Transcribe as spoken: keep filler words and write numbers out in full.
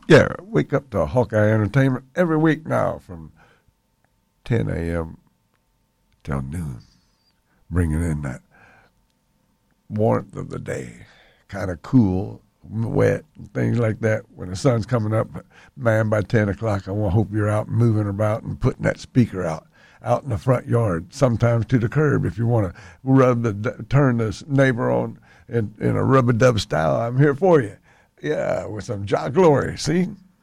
Yeah, wake up to Hawkeye Entertainment every week now from ten a.m. till noon, bringing in that warmth of the day, kind of cool, wet, and things like that. When the sun's coming up, man, by ten o'clock, I want to hope you're out moving about and putting that speaker out, out in the front yard, sometimes to the curb if you want to rub the, turn this neighbor on in, in a rub-a-dub style. I'm here for you. Yeah, with some Jock Glory, see?